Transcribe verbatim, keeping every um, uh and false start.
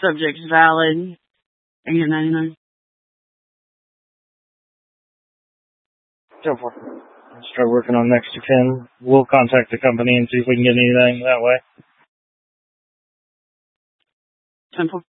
subject's valid. eight ninety-nine. Go for it. Start working on next to kin. We'll contact the company and see if we can get anything that way. Simple.